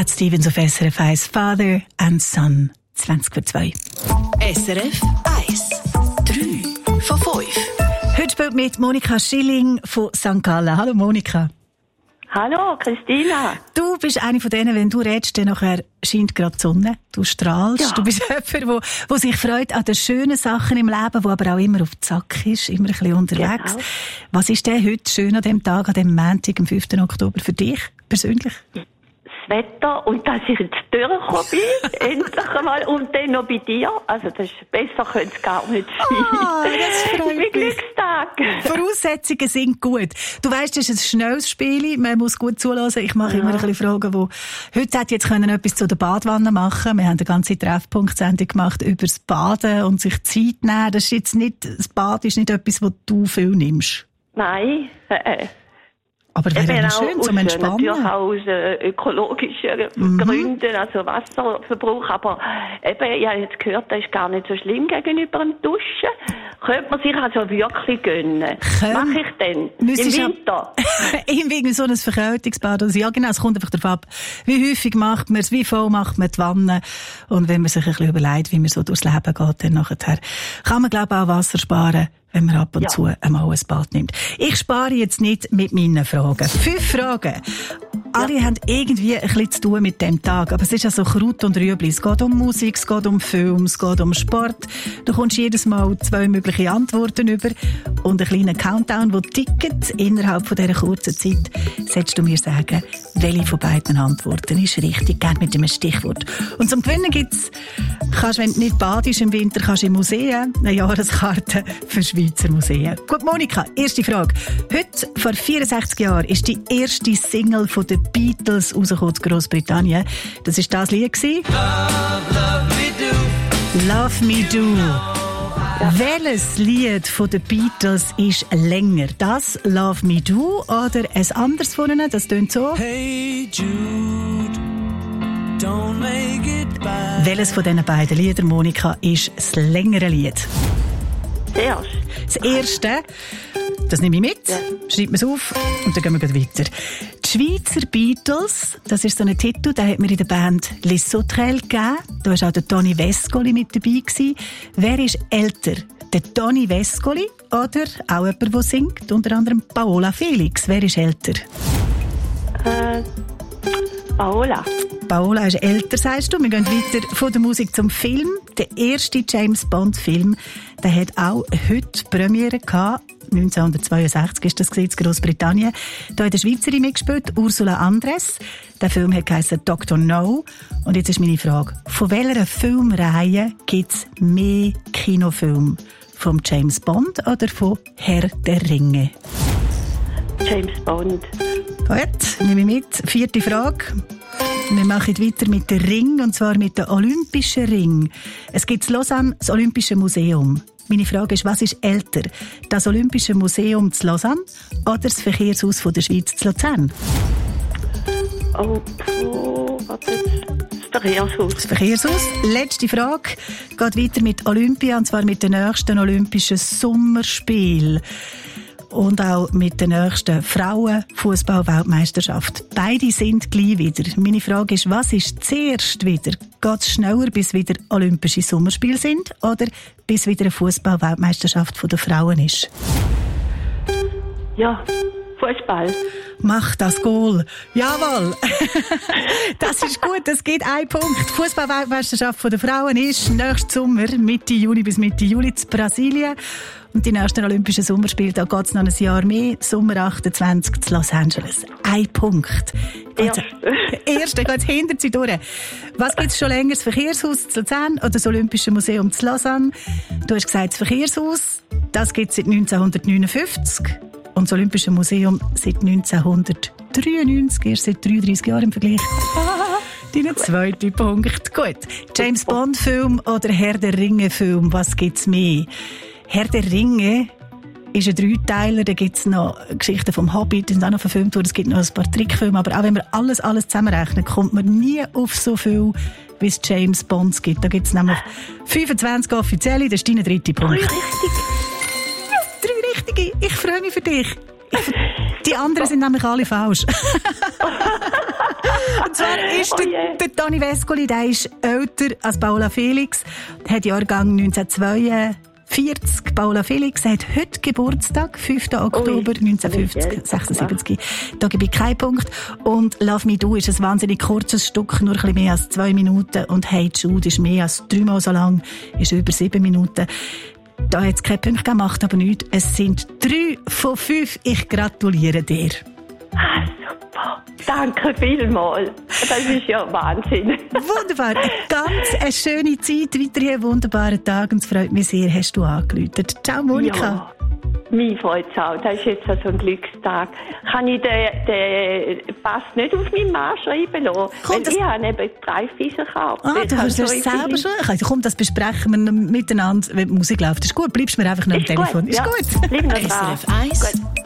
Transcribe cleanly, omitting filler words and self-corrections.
Cat Stevens auf SRF 1, Father and Son, 20:02. SRF 1, 3 von 5. Heute spielt mit Monika Schilling von St. Gallen. Hallo Monika. Hallo, Christina. Du bist eine von denen, wenn du redest, dann nachher scheint gerade die Sonne. Du strahlst. Ja. Du bist jemand, der sich freut an den schönen Sachen im Leben, der aber auch immer auf den Sack ist, immer ein bisschen unterwegs. Genau. Was ist denn heute schön an dem Tag, an dem Montag, am 5. Oktober für dich persönlich? Das Wetter und dass ich jetzt durchgekommen bin, endlich einmal, und dann noch bei dir. Also das ist, besser könnte es gar nicht sein. Das freut mich. Glückstag. Voraussetzungen sind gut. Du weisst, das ist ein schnelles Spiel, man muss gut zuhören. Ich mache immer ein bisschen Fragen, wo heute hätte jetzt können etwas zu der Badwanne machen. Wir haben eine ganze Treffpunkt-Sendung gemacht über das Baden und sich Zeit nehmen. Das ist jetzt nicht, das Bad ist nicht etwas, was du viel nimmst. Nein, aber wäre ja schön zum Entspannen. Natürlich auch aus ökologischen Gründen, also Wasserverbrauch. Aber eben, ich habe jetzt gehört, das ist gar nicht so schlimm gegenüber dem Duschen. Könnte man sich also wirklich gönnen. Mache ich denn? Im Winter? Irgendwie so ein Verkältungsbad. Also ja, genau, es kommt einfach darauf ab, wie häufig macht man es, wie voll macht man die Wanne. Und wenn man sich ein bisschen überlegt, wie man so durchs Leben geht, dann nachher kann man, glaube ich, auch Wasser sparen, wenn man ab und zu einmal ein Bad nimmt. Ich spare jetzt nicht mit meinen Fragen. 5 Fragen. Alle haben irgendwie ein bisschen zu tun mit dem Tag. Aber es ist ja so Kraut und Rüebli. Es geht um Musik, es geht um Film, es geht um Sport. Du kommst jedes Mal 2 mögliche Antworten über und einen kleinen Countdown, der tickt. Innerhalb von dieser kurzen Zeit sollst du mir sagen, welche von beiden Antworten ist richtig. Gerne mit einem Stichwort. Und zum Gewinnen gibt's, wenn du nicht badest im Winter, kannst du im Museum eine Jahreskarte für Schweizer Museen. Gut, Monika, erste Frage. Heute, vor 64 Jahren, ist die erste Single von den Beatles rausgekommen in Großbritannien. Das war das Lied. Love Me Do. Love Me Do. Ja. Welches Lied von den Beatles ist länger? Das Love Me Do oder ein anderes von ihnen? Das tönt so. Hey Jude, don't make it bad. Welches von diesen beiden Liedern, Monika, ist das längere Lied? Das erste, das nehme ich mit, schreibt man es auf und dann gehen wir gleich weiter. Die Schweizer Beatles, das ist so ein Titel, den hat mir in der Band Les Sauterelles gegeben. Da war auch der Toni Vescoli mit dabei gewesen. Wer ist älter? Der Toni Vescoli oder auch jemand, der singt? Unter anderem Paola Felix. Wer ist älter? Paola. Paola ist älter, sagst du. Wir gehen weiter von der Musik zum Film. Der erste James-Bond-Film, der hat auch heute Premiere gehabt. 1962 ist das in Großbritannien. Da hat eine Schweizerin mitgespielt, Ursula Andress. Der Film hat geheißen Dr. No. Und jetzt ist meine Frage, von welcher Filmreihe gibt es mehr Kinofilme? Vom James Bond oder von Herr der Ringe? James Bond. Gut, nehme ich mit. 4. Frage. Wir machen weiter mit dem Ring, und zwar mit dem Olympischen Ring. Es gibt in Lausanne das Olympische Museum. Meine Frage ist, was ist älter? Das Olympische Museum zu Lausanne oder das Verkehrshaus von der Schweiz zu Luzern? Das Verkehrshaus. Das Verkehrshaus. Letzte Frage. Geht weiter mit Olympia, und zwar mit den nächsten Olympischen Sommerspielen. Und auch mit der nächsten Frauen-Fußball-Weltmeisterschaft. Beide sind gleich wieder. Meine Frage ist, was ist zuerst wieder? Geht es schneller, bis wieder Olympische Sommerspiele sind? Oder bis wieder eine Fußball-Weltmeisterschaft der Frauen ist? Ja, Fußball. Mach das Goal. Jawohl. Das ist gut, das gibt 1 Punkt. Die Fußball-Weltmeisterschaft der Frauen ist nächsten Sommer, Mitte Juni bis Mitte Juli, in Brasilien. Und die nächsten Olympischen Sommerspiele, da geht es noch ein Jahr mehr, Sommer 28 in Los Angeles. 1 Punkt. Erste, geht es hinter sie durch. Was gibt es schon länger? Das Verkehrshaus zu Luzern oder das Olympische Museum zu Lausanne? Du hast gesagt, das Verkehrshaus, das gibt es seit 1959. Und das Olympische Museum seit 1993, erst seit 33 Jahren im Vergleich. Dein 2. Punkt. Gut. James Bond Film oder Herr der Ringe Film, was gibt's mehr? Herr der Ringe ist ein 3-Teiler, da gibt's noch Geschichten vom Hobbit, die sind auch noch verfilmt worden, es gibt noch ein paar Trickfilme, aber auch wenn man alles zusammenrechnet, kommt man nie auf so viel, wie es James Bonds gibt. Da gibt's nämlich 25 offizielle, das ist dein 3. Punkt. 3 richtig. Ja, 3 richtige. Ich freue mich für dich. Die anderen sind nämlich alle falsch. Und zwar ist der Toni Vescoli, der ist älter als Paula Felix. Der hat Jahrgang 1942. Paula Felix hat heute Geburtstag, 5. Oktober 1976. Da gebe ich keinen Punkt. Und Love Me Do ist ein wahnsinnig kurzes Stück, nur ein bisschen mehr als 2 Minuten. Und Hey Jude ist mehr als 3-mal so lang, ist über 7 Minuten. Da hat es keine Punkte gemacht, aber nichts. Es sind 3 von 5. Ich gratuliere dir. Ah, super. Danke vielmals. Das ist ja Wahnsinn. Wunderbar. Eine schöne Zeit. Weiterhin einen wunderbaren Tag. Und es freut mich sehr, hast du angerufen. Ciao, Monika. Ja, mich freut es auch. Das ist jetzt so ein Glückstag. Kann ich den Pass nicht auf meinen Mann schreiben lassen? Weil ich habe eben 3 Fieserkarten. Du hast es selber schon. Also, komm, das besprechen wir noch miteinander, wenn die Musik läuft. Ist gut, bleibst mir einfach noch am Telefon. Ist gut. Bleib noch dran. SRF 1